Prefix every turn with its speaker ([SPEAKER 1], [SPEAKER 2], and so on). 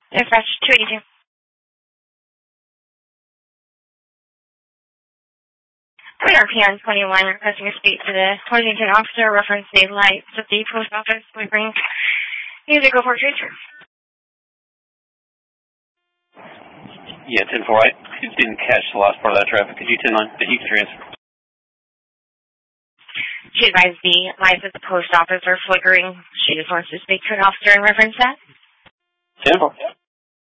[SPEAKER 1] Dispatch 282. RPN 21, requesting to speak to the Torrington officer, reference the lights at the post office. We bring music over tracer.
[SPEAKER 2] Yeah, 10-4, I didn't catch the last part of that traffic. Could you 10-9, that you can transfer?
[SPEAKER 1] She advised the lights at the post office are flickering. She just wants to speak to an officer in reference to that.
[SPEAKER 2] 10-4.